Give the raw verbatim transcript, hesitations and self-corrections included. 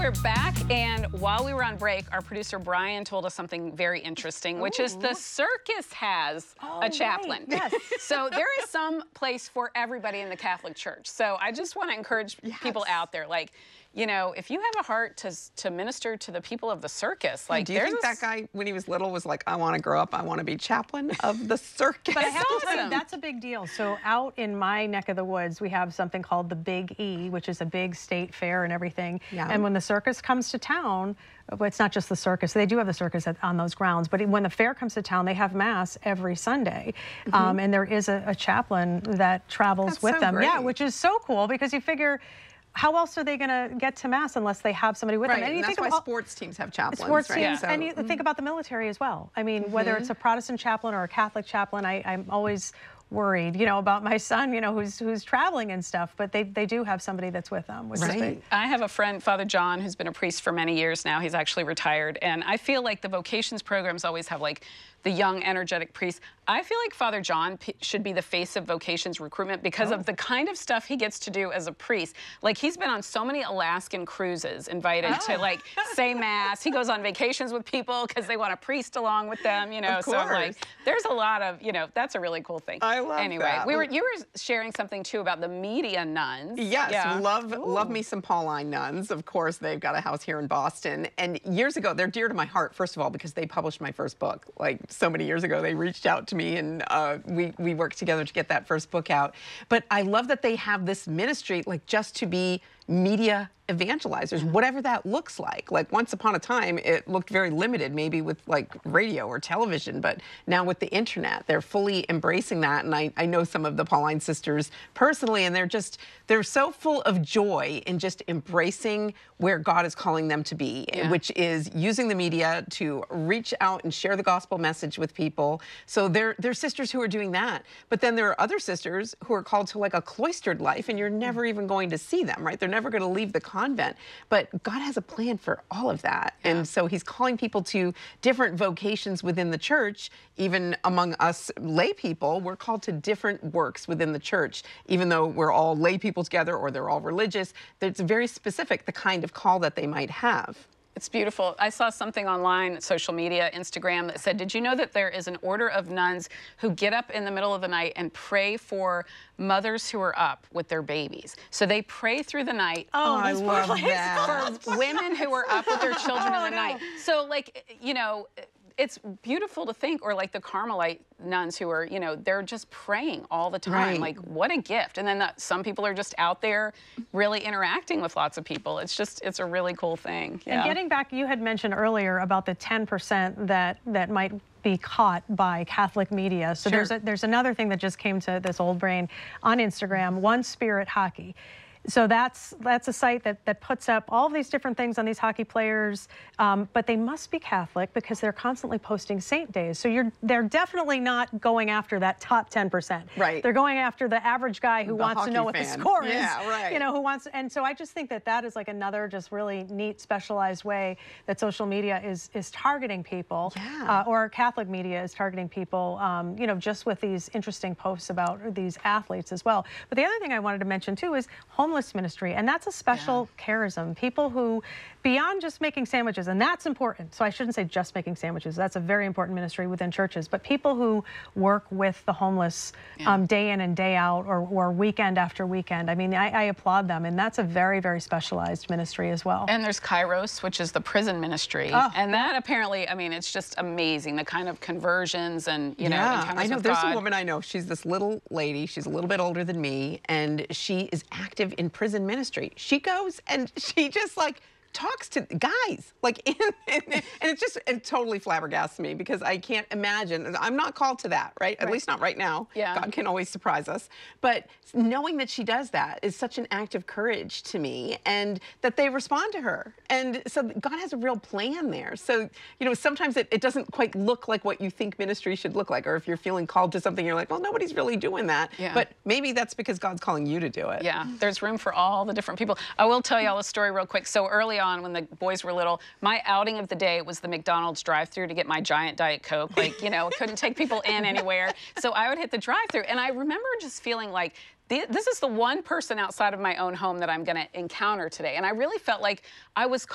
we're back, and while we were on break, our producer Brian told us something very interesting, which Ooh. is the circus has oh, a chaplain. Right. Yes. So there is some place for everybody in the Catholic Church. So I just want to encourage yes. people out there, like, you know, if you have a heart to to minister to the people of the circus, like, do you think that guy, when he was little, was like, I want to grow up, I want to be chaplain of the circus? But I have to tell you, that's a big deal. So out in my neck of the woods, we have something called the Big E, which is a big state fair and everything. Yeah. And when the circus comes to town, well, it's not just the circus. They do have the circus at, on those grounds. But when the fair comes to town, they have mass every Sunday. Mm-hmm. um, and there is a, a chaplain that travels that's with so them. Great. Yeah, which is so cool because you figure, how else are they going to get to mass unless they have somebody with right, them? And, and you that's think why about, sports teams have chaplains. Sports right? teams, so, and you mm-hmm. think about the military as well. I mean, mm-hmm. whether it's a Protestant chaplain or a Catholic chaplain, I, I'm always worried, you know, about my son, you know, who's who's traveling and stuff, but they, they do have somebody that's with them. Which right. is big. I have a friend, Father John, who's been a priest for many years now. He's actually retired, and I feel like the vocations programs always have, like, the young, energetic priest. I feel like Father John P should be the face of vocations recruitment because oh. of the kind of stuff he gets to do as a priest. Like, he's been on so many Alaskan cruises, invited oh. to, like, say mass. He goes on vacations with people because they want a priest along with them, you know. Of so, course. like, there's a lot of, you know, that's a really cool thing. I love anyway, that. we were you were sharing something too about the media nuns. Yes, yeah. love love me some Pauline nuns. Of course, they've got a house here in Boston. And years ago, they're dear to my heart, first of all, because they published my first book. Like, so many years ago, they reached out to me, and uh, we, we worked together to get that first book out. But I love that they have this ministry, like, just to be media evangelizers, whatever that looks like. Like, once upon a time, it looked very limited, maybe with, like, radio or television, but now with the internet, they're fully embracing that. And I, I know some of the Pauline sisters personally, and they're just, they're so full of joy in just embracing where God is calling them to be, yeah. which is using the media to reach out and share the gospel message with people. So they're, they're sisters who are doing that. But then there are other sisters who are called to, like, a cloistered life, and you're never even going to see them, right? They're never going to leave the convent. But God has a plan for all of that. Yeah. And so he's calling people to different vocations within the church. Even among us lay people, we're called to different works within the church. Even though we're all lay people together or they're all religious, it's very specific, the kind of call that they might have. It's beautiful. I saw something online, social media, Instagram, that said, did you know that there is an order of nuns who get up in the middle of the night and pray for mothers who are up with their babies? So they pray through the night. Oh, I love that. For women who are up with their children oh, in the no. night. So, like, you know, it's beautiful to think, or like the Carmelite nuns who are, you know, they're just praying all the time. Right. Like, what a gift. And then the, some people are just out there really interacting with lots of people. It's just, it's a really cool thing. Yeah. And getting back, you had mentioned earlier about the ten percent that, that might be caught by Catholic media. So sure. there's, a, there's another thing that just came to this old brain on Instagram, One Spirit Hockey. So that's that's a site that, that puts up all these different things on these hockey players, um, but they must be Catholic because they're constantly posting saint days. So you're they're definitely not going after that top ten percent. Right. They're going after the average guy who The wants to know fan. what the score is. Yeah, right. You know, who wants, and so I just think that that is like another just really neat, specialized way that social media is is targeting people, yeah. uh, or Catholic media is targeting people, um, you know, just with these interesting posts about these athletes as well. But the other thing I wanted to mention too is homeless ministry, and that's a special yeah. charism. People who, beyond just making sandwiches, and that's important, so I shouldn't say just making sandwiches, that's a very important ministry within churches, but people who work with the homeless yeah. um, day in and day out, or, or weekend after weekend. I mean, I, I applaud them, and that's a very, very specialized ministry as well. And there's Kairos, which is the prison ministry, oh. and that apparently, I mean, it's just amazing, the kind of conversions and, you know, yeah, encounters I know. with There's God. a woman I know, she's this little lady, she's a little bit older than me, and she is active in prison ministry. She goes and she just, like, talks to guys, like, in, in, and it's just, it totally flabbergasts me because I can't imagine, I'm not called to that, right? At right. least not right now. Yeah. God can always surprise us. But knowing that she does that is such an act of courage to me, and that they respond to her. And so God has a real plan there. So, you know, sometimes it, it doesn't quite look like what you think ministry should look like, or if you're feeling called to something, you're like, well, nobody's really doing that. Yeah. But maybe that's because God's calling you to do it. Yeah, there's room for all the different people. I will tell you all a story real quick. So early on, when the boys were little, my outing of the day was the McDonald's drive-thru to get my giant Diet Coke. Like, you know, couldn't take people in anywhere. So I would hit the drive-thru, and I remember just feeling like, this is the one person outside of my own home that I'm going to encounter today. And I really felt like I was